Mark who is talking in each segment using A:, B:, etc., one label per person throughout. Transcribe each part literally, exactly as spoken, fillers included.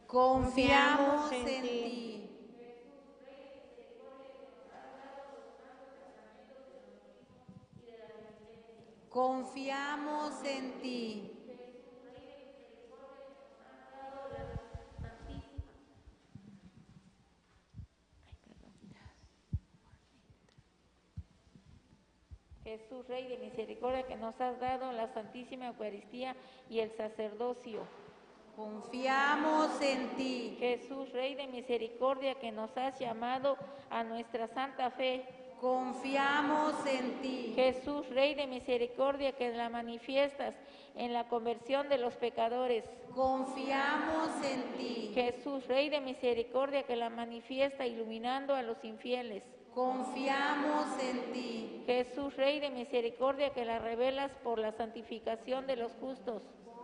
A: Confiamos en ti. Confiamos en ti.
B: Jesús, Rey de misericordia, que nos has dado la Santísima Eucaristía y el sacerdocio.
A: Confiamos en ti.
B: Jesús, Rey de misericordia, que nos has llamado a nuestra santa fe.
A: Confiamos en ti.
B: Jesús, Rey de misericordia, que la manifiestas en la conversión de los pecadores.
A: Confiamos en ti.
B: Jesús, Rey de misericordia, que la manifiesta iluminando a los infieles.
A: Confiamos en ti.
B: Jesús, Rey de misericordia, que la revelas por la santificación de los justos.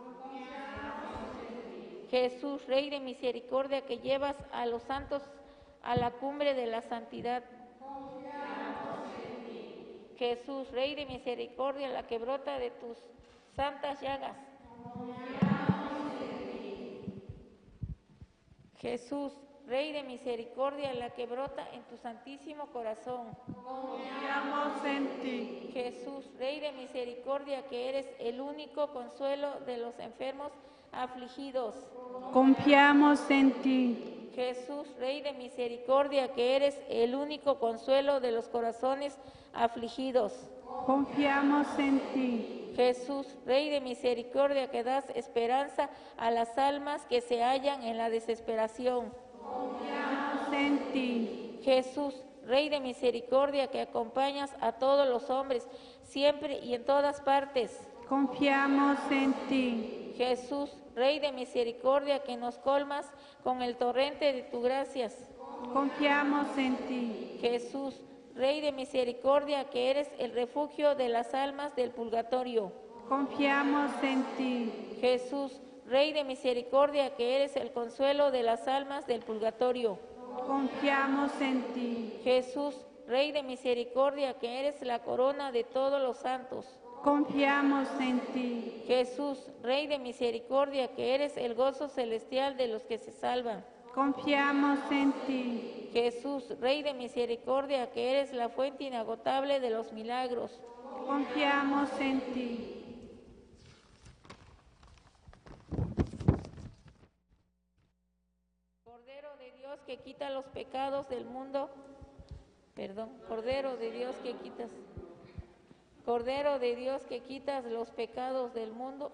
B: Jesús, Rey de misericordia, que llevas a los santos a la cumbre de la santidad. Jesús, Rey de misericordia, la que brota de tus santas llagas. Jesús, Rey de misericordia, la que brota en tu santísimo corazón.
C: Confiamos en ti.
B: Jesús, Rey de misericordia, que eres el único consuelo de los enfermos afligidos.
C: Confiamos en ti.
B: Jesús, Rey de misericordia, que eres el único consuelo de los corazones afligidos.
C: Confiamos en ti.
B: Jesús, Rey de misericordia, que das esperanza a las almas que se hallan en la desesperación.
C: Confiamos en ti.
B: Jesús, Rey de misericordia, que acompañas a todos los hombres, siempre y en todas partes.
C: Confiamos en ti.
B: Jesús, Rey de misericordia, que nos colmas con el torrente de tus gracias.
C: Confiamos en ti.
B: Jesús, Rey de misericordia, que eres el refugio de las almas del purgatorio.
C: Confiamos en ti.
B: Jesús, Rey de misericordia, que eres el consuelo de las almas del purgatorio.
C: Confiamos en ti.
B: Jesús, Rey de misericordia, que eres la corona de todos los santos.
C: Confiamos en ti.
B: Jesús, Rey de misericordia, que eres el gozo celestial de los que se salvan.
C: Confiamos en ti.
B: Jesús, Rey de misericordia, que eres la fuente inagotable de los milagros.
C: Confiamos en ti.
B: Cordero de Dios, que quita los pecados del mundo. Perdón, Cordero de Dios, que quitas. Cordero de Dios, que quitas los pecados del mundo.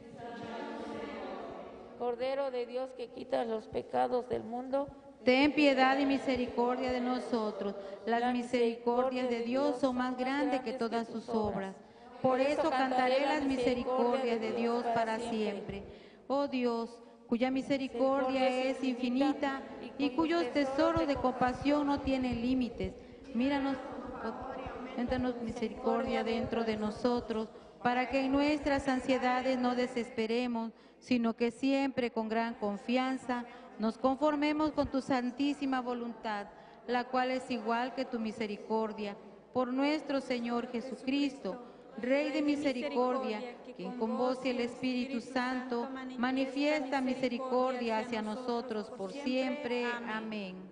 B: Cordero de Dios, que quitas los pecados del mundo.
A: Ten piedad y misericordia de nosotros. Las misericordias de Dios son más grandes que todas sus obras. Por eso cantaré las misericordias de Dios para siempre. Oh Dios, cuya misericordia es infinita y cuyos tesoros de compasión no tienen límites. Míranos, Cuéntanos misericordia dentro de nosotros, para que en nuestras ansiedades no desesperemos, sino que siempre con gran confianza nos conformemos con tu santísima voluntad, la cual es igual que tu misericordia. Por nuestro Señor Jesucristo, Rey de misericordia, quien con vos y el Espíritu Santo manifiesta misericordia hacia nosotros por siempre. Amén.